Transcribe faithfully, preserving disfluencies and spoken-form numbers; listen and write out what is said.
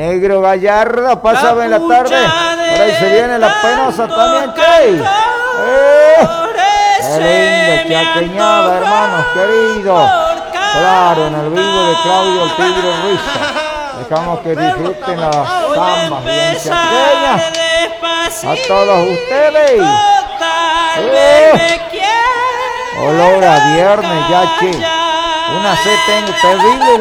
Negro Gallardo, pásame en la tarde. Por ahí se viene la penosa también, che. Eh, qué lindo, chaqueñada, hermanos queridos. Claro, en el vivo de Claudio el Tigre Ruiz. Dejamos que disfruten las zambas bien chaqueñas. A todos ustedes. Eh, olor a viernes, ya, che. Una sed tengo terrible.